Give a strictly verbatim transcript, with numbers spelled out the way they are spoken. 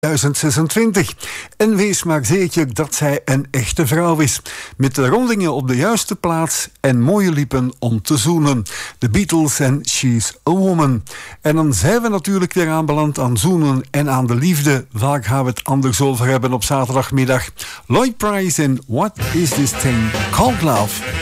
tweeduizend zesentwintig. En wees maar zeker dat zij een echte vrouw is. Met de rondingen op de juiste plaats en mooie lippen om te zoenen. The Beatles en She's a Woman. En dan zijn we natuurlijk weer aanbeland aan zoenen en aan de liefde. Waar gaan we het anders over hebben op zaterdagmiddag? Lloyd Price en What Is This Thing Called Love?